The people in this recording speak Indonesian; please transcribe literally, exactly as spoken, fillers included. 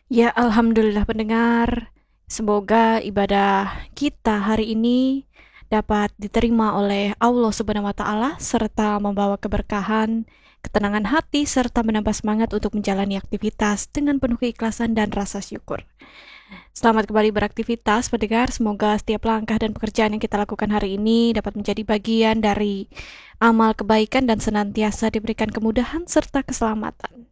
Ya, alhamdulillah pendengar. Semoga ibadah kita hari ini dapat diterima oleh Allah Subhanahu wa taala serta membawa keberkahan, ketenangan hati serta menambah semangat untuk menjalani aktivitas dengan penuh keikhlasan dan rasa syukur. Selamat kembali beraktivitas, pendengar. Semoga setiap langkah dan pekerjaan yang kita lakukan hari ini dapat menjadi bagian dari amal kebaikan dan senantiasa diberikan kemudahan serta keselamatan.